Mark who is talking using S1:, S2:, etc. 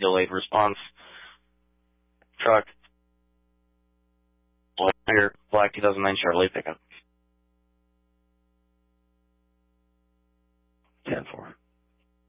S1: delayed response. Truck. Black 2009 Chevrolet pickup. 10-4.